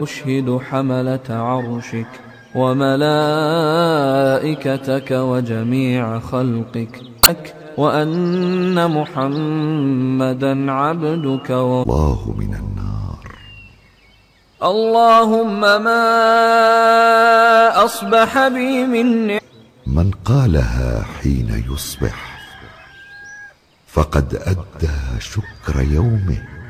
أشهد حملة عرشك وملائكتك وجميع خلقك وأن محمدا عبدك الله من النار. اللهم ما أصبح بي من قالها حين يصبح فقد أدى شكر يومه